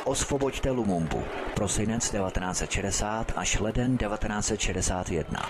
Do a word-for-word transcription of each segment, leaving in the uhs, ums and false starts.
Osvoboďte Lumumbu. Prosinec devatenáct set šedesát až leden devatenáct set šedesát jedna.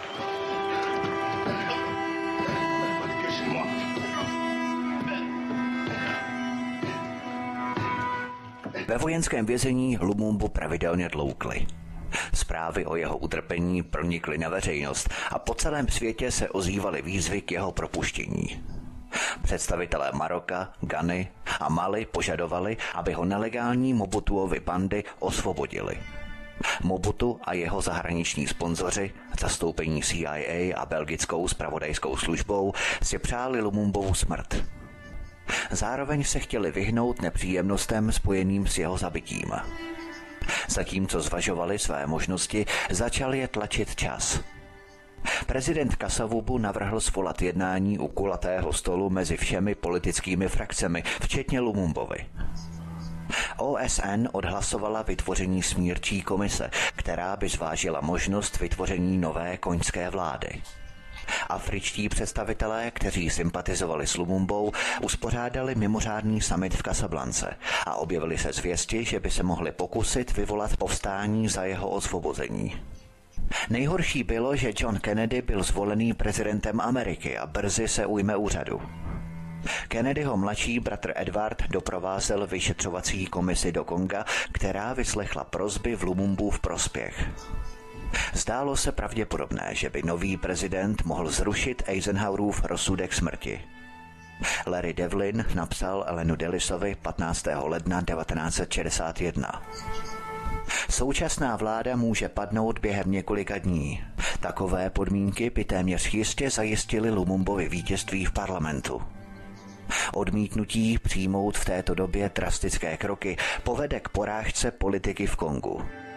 Ve vojenském vězení Lumumbu pravidelně tloukli. Zprávy o jeho utrpení pronikly na veřejnost a po celém světě se ozývaly výzvy k jeho propuštění. Představitelé Maroka, Ghany a Mali požadovali, aby ho nelegální Mobutuovi bandy osvobodili. Mobutu a jeho zahraniční sponzoři, zastoupení C I A a belgickou zpravodajskou službou, si přáli Lumumbovu smrt. Zároveň se chtěli vyhnout nepříjemnostem spojeným s jeho zabitím. Zatímco zvažovali své možnosti, začal je tlačit čas. Prezident Kasavubu navrhl svolat jednání u kulatého stolu mezi všemi politickými frakcemi, včetně Lumumbovi. O S N odhlasovala vytvoření smírčí komise, která by zvážila možnost vytvoření nové koňské vlády. Afričtí představitelé, kteří sympatizovali s Lumumbou, uspořádali mimořádný summit v Casablance a objevily se zvěsti, že by se mohli pokusit vyvolat povstání za jeho osvobození. Nejhorší bylo, že John Kennedy byl zvolený prezidentem Ameriky a brzy se ujme úřadu. Kennedyho mladší bratr Edward doprovázel vyšetřovací komisi do Konga, která vyslechla prosby v Lumumbův prospěch. Zdálo se pravděpodobné, že by nový prezident mohl zrušit Eisenhowerův rozsudek smrti. Larry Devlin napsal Ellenu Dellisovi patnáctého ledna devatenáct set šedesát jedna. Současná vláda může padnout během několika dní. Takové podmínky by téměř jistě zajistily Lumumbovi vítězství v parlamentu. Odmítnutí přijmout v této době drastické kroky povede k porážce politiky v Kongu.